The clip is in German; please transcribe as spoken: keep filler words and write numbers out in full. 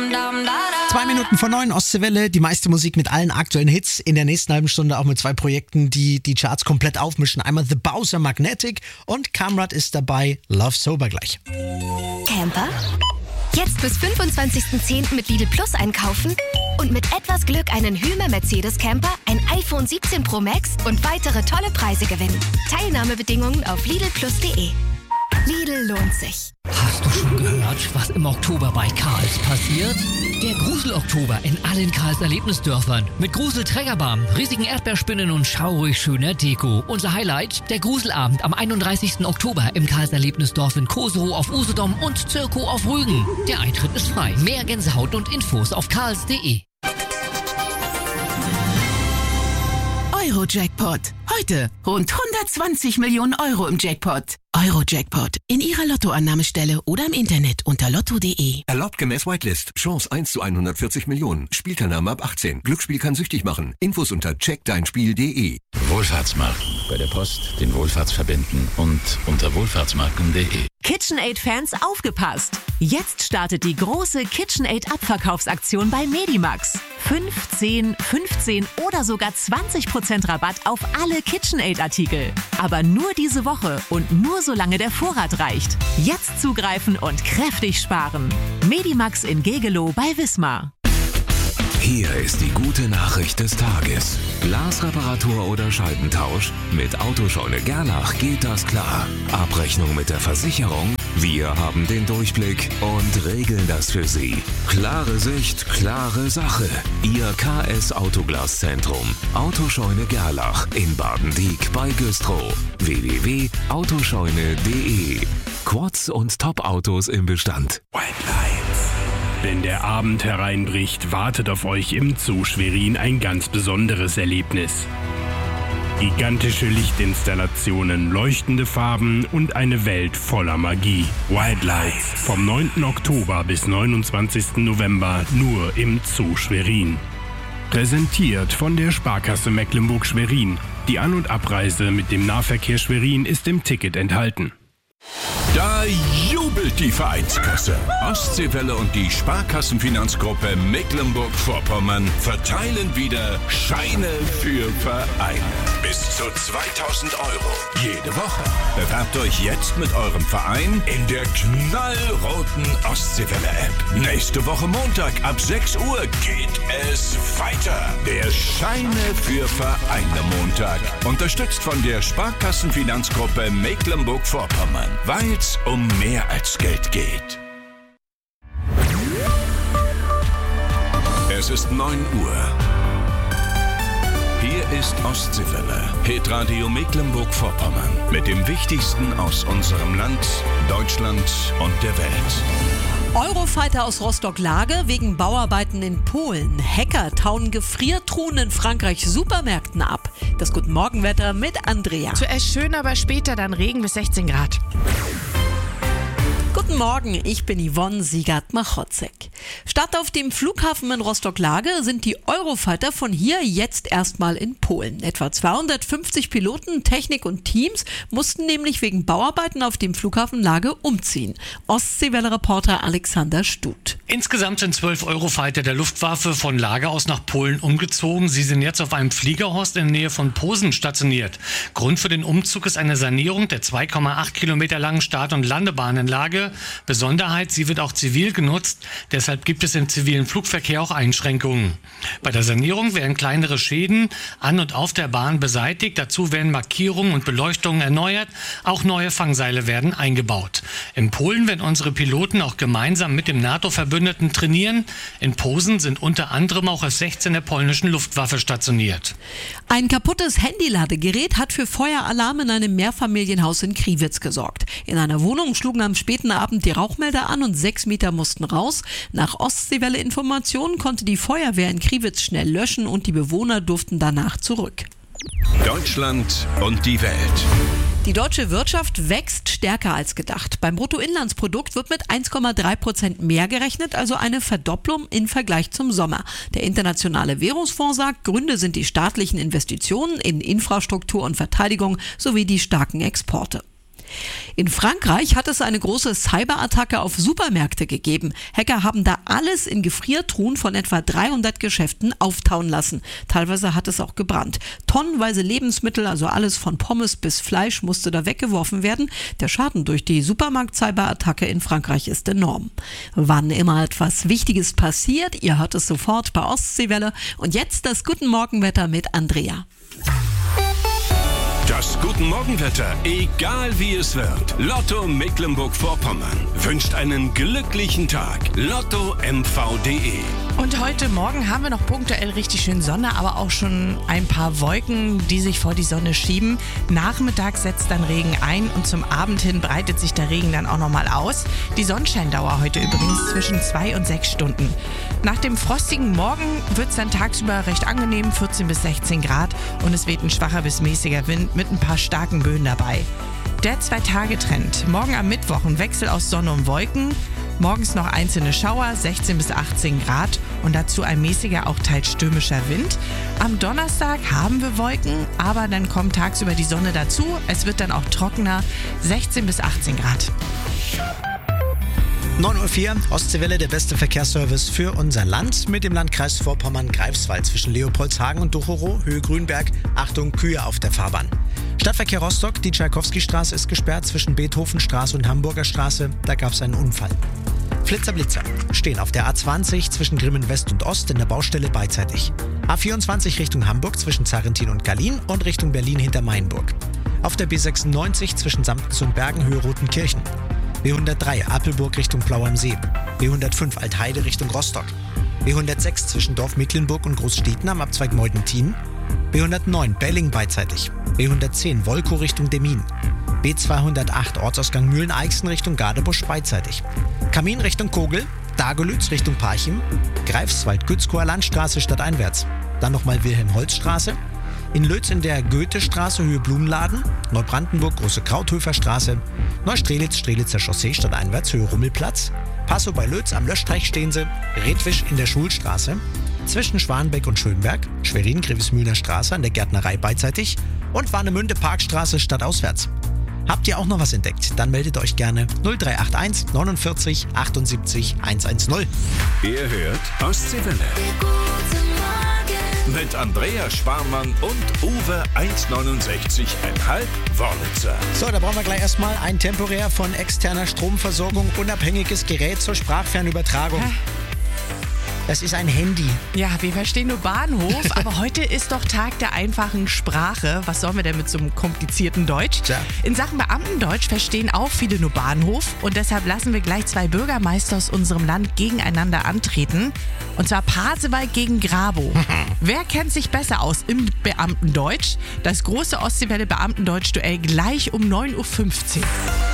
Zwei Minuten vor neun, Ostseewelle, die meiste Musik mit allen aktuellen Hits. In der nächsten halben Stunde auch mit zwei Projekten, die die Charts komplett aufmischen. Einmal The Bowser Magnetic und Kamrat ist dabei, Love Sober gleich. Camper? Jetzt bis fünfundzwanzigsten zehnten mit Lidl Plus einkaufen und mit etwas Glück einen Hymer Mercedes Camper, ein iPhone siebzehn Pro Max und weitere tolle Preise gewinnen. Teilnahmebedingungen auf lidl plus punkt de. Lidl lohnt sich. Hast du schon gehört, was im Oktober bei Karls passiert? Der Grusel-Oktober in allen Karls Erlebnisdörfern. Mit Grusel-Trägerbahn, riesigen Erdbeerspinnen und schaurig schöner Deko. Unser Highlight, der Gruselabend am einunddreißigsten Oktober im Karls Erlebnisdorf in Koserow auf Usedom und Zirko auf Rügen. Der Eintritt ist frei. Mehr Gänsehaut und Infos auf karls punkt de. Euro-Jackpot. Heute rund hundertzwanzig Millionen Euro im Jackpot. Euro-Jackpot. In Ihrer Lottoannahmestelle oder im Internet unter lotto punkt de. Erlaubt gemäß Whitelist. Chance eins zu hundertvierzig Millionen. Spielteilnahme ab achtzehn. Glücksspiel kann süchtig machen. Infos unter check dein spiel punkt de. Wohlfahrtsmarken. Bei der Post den Wohlfahrtsverbänden und unter wohlfahrtsmarken punkt de. KitchenAid-Fans aufgepasst! Jetzt startet die große KitchenAid-Abverkaufsaktion bei Medimax. fünf, zehn, fünfzehn oder sogar zwanzig Prozent Rabatt auf alle KitchenAid-Artikel. Aber nur diese Woche und nur solange der Vorrat reicht. Jetzt zugreifen und kräftig sparen. Medimax in Gegelow bei Wismar. Hier ist die gute Nachricht des Tages. Glasreparatur oder Scheibentausch? Mit Autoscheune Gerlach geht das klar. Abrechnung mit der Versicherung? Wir haben den Durchblick und regeln das für Sie. Klare Sicht, klare Sache. Ihr K S Autoglaszentrum. Autoscheune Gerlach in Baden-Dieck bei Güstrow. w w w punkt autoscheune punkt de. Quads und Top-Autos im Bestand. White Lights. Wenn der Abend hereinbricht, wartet auf euch im Zoo Schwerin ein ganz besonderes Erlebnis. Gigantische Lichtinstallationen, leuchtende Farben und eine Welt voller Magie. Wild Lights vom neunten Oktober bis neunundzwanzigsten November nur im Zoo Schwerin. Präsentiert von der Sparkasse Mecklenburg-Schwerin. Die An- und Abreise mit dem Nahverkehr Schwerin ist im Ticket enthalten. Da jubelt die Vereinskasse. Ostseewelle und die Sparkassenfinanzgruppe Mecklenburg-Vorpommern verteilen wieder Scheine für Verein. Bis zu zweitausend Euro jede Woche. Bewerbt euch jetzt mit eurem Verein in der knallroten Ostseewelle-App. Nächste Woche Montag ab sechs Uhr geht es weiter. Der Scheine für Vereine Montag. Unterstützt von der Sparkassenfinanzgruppe Mecklenburg-Vorpommern. Weil es um mehr als Geld geht. Es ist neun Uhr. Hier ist Ostseewelle, Hitradio Mecklenburg-Vorpommern. Mit dem Wichtigsten aus unserem Land, Deutschland und der Welt. Eurofighter aus Rostock-Lage wegen Bauarbeiten in Polen. Hacker tauen Gefriertruhen in Frankreich Supermärkten ab. Das Guten-Morgen-Wetter mit Andrea. Zuerst schön, aber später dann Regen bis sechzehn Grad. Guten Morgen, ich bin Yvonne Siegert-Machotzek. Statt auf dem Flughafen in Rostock-Lage sind die Eurofighter von hier jetzt erstmal in Polen. Etwa zweihundertfünfzig Piloten, Technik und Teams mussten nämlich wegen Bauarbeiten auf dem Flughafen Lage umziehen. Ostseewelle-Reporter Alexander Stut. Insgesamt sind zwölf Eurofighter der Luftwaffe von Lage aus nach Polen umgezogen. Sie sind jetzt auf einem Fliegerhorst in der Nähe von Posen stationiert. Grund für den Umzug ist eine Sanierung der zwei Komma acht Kilometer langen Start- und Landebahnanlage. Besonderheit, sie wird auch zivil genutzt, deshalb gibt es im zivilen Flugverkehr auch Einschränkungen. Bei der Sanierung werden kleinere Schäden an und auf der Bahn beseitigt, dazu werden Markierungen und Beleuchtungen erneuert, auch neue Fangseile werden eingebaut. In Polen werden unsere Piloten auch gemeinsam mit dem NATO-Verbündeten trainieren. In Posen sind unter anderem auch F sechzehn der polnischen Luftwaffe stationiert. Ein kaputtes Handyladegerät hat für Feueralarm in einem Mehrfamilienhaus in Kriwitz gesorgt. In einer Wohnung schlugen am späten Abend die Rauchmelder an und sechs Mieter mussten raus. Nach Ostseewelle-Informationen konnte die Feuerwehr in Kriwitz schnell löschen und die Bewohner durften danach zurück. Deutschland und die Welt. Die deutsche Wirtschaft wächst stärker als gedacht. Beim Bruttoinlandsprodukt wird mit eins Komma drei Prozent mehr gerechnet, also eine Verdopplung im Vergleich zum Sommer. Der Internationale Währungsfonds sagt, Gründe sind die staatlichen Investitionen in Infrastruktur und Verteidigung sowie die starken Exporte. In Frankreich hat es eine große Cyberattacke auf Supermärkte gegeben. Hacker haben da alles in Gefriertruhen von etwa dreihundert Geschäften auftauen lassen. Teilweise hat es auch gebrannt. Tonnenweise Lebensmittel, also alles von Pommes bis Fleisch, musste da weggeworfen werden. Der Schaden durch die Supermarkt-Cyberattacke in Frankreich ist enorm. Wann immer etwas Wichtiges passiert, ihr hört es sofort bei Ostseewelle. Und jetzt das Guten Morgenwetter mit Andrea. Das Guten Morgenwetter, egal wie es wird. Lotto Mecklenburg-Vorpommern wünscht einen glücklichen Tag. Lotto M V punkt de. Und heute Morgen haben wir noch punktuell richtig schön Sonne, aber auch schon ein paar Wolken, die sich vor die Sonne schieben. Nachmittags setzt dann Regen ein und zum Abend hin breitet sich der Regen dann auch nochmal aus. Die Sonnenscheindauer heute übrigens zwischen zwei und sechs Stunden. Nach dem frostigen Morgen wird es dann tagsüber recht angenehm, vierzehn bis sechzehn Grad, und es weht ein schwacher bis mäßiger Wind mit ein paar starken Böen dabei. Der Zwei-Tage-Trend. Morgen am Mittwoch ein Wechsel aus Sonne und Wolken. Morgens noch einzelne Schauer, sechzehn bis achtzehn Grad, und dazu ein mäßiger, auch teils stürmischer Wind. Am Donnerstag haben wir Wolken, aber dann kommt tagsüber die Sonne dazu. Es wird dann auch trockener, sechzehn bis achtzehn Grad. neun Uhr vier, Ostseewelle, der beste Verkehrsservice für unser Land mit dem Landkreis Vorpommern-Greifswald zwischen Leopoldshagen und Duchorow, Höhe Grünberg. Achtung, Kühe auf der Fahrbahn. Stadtverkehr Rostock, die Tschaikowski-Straße ist gesperrt zwischen Beethovenstraße und Hamburger Straße. Da gab es einen Unfall. Flitzer Blitzer stehen auf der A zwanzig zwischen Grimmen West und Ost in der Baustelle beidseitig. A vierundzwanzig Richtung Hamburg zwischen Zarrentin und Gallien und Richtung Berlin hinter Mainburg. Auf der B sechsundneunzig zwischen Samtens und Bergen Höhe Rotenkirchen. B hundertdrei Apelburg Richtung Plau am See. B hundertfünf Altheide Richtung Rostock. B hundertsechs zwischen Dorf Mecklenburg und Großstieten am Abzweig Meudenthin. B hundertneun Belling beidseitig. B hundertzehn Wolkow Richtung Demmin. B zweihundertacht Ortsausgang Mühlen-Eichsen Richtung Gadebusch beidseitig. Kamin Richtung Kogel. Dagelütz Richtung Parchim. Greifswald-Gützkower Landstraße stadteinwärts. Dann nochmal Wilhelm-Holz-Straße. In Lötz in der Goethestraße Höhe Blumenladen. Neubrandenburg Große Krauthöfer Straße. Neustrelitz Strelitzer Chaussee stadteinwärts Höhe Rummelplatz. Passow bei Lötz am Löschteich stehen sie. Redwisch in der Schulstraße. Zwischen Schwanbeck und Schönberg. Schwerin-Grevesmühlener Straße an der Gärtnerei beidseitig. Und Warnemünde Parkstraße stadtauswärts. Habt ihr auch noch was entdeckt? Dann meldet euch gerne null drei acht eins neunundvierzig achtundsiebzig hundertzehn. Ihr hört Ostseewelle. Mit Andrea Sparmann und Uwe eins neunundsechzig Komma fünf Wörlitzer. So, da brauchen wir gleich erstmal ein temporär von externer Stromversorgung unabhängiges Gerät zur Sprachfernübertragung. Hä? Das ist ein Handy. Ja, wir verstehen nur Bahnhof, aber heute ist doch Tag der einfachen Sprache. Was sollen wir denn mit so einem komplizierten Deutsch? Tja. In Sachen Beamtendeutsch verstehen auch viele nur Bahnhof, und deshalb lassen wir gleich zwei Bürgermeister aus unserem Land gegeneinander antreten. Und zwar Pasewalk gegen Grabow. Wer kennt sich besser aus im Beamtendeutsch? Das große Ostseewelle Beamtendeutsch-Duell gleich um neun Uhr fünfzehn.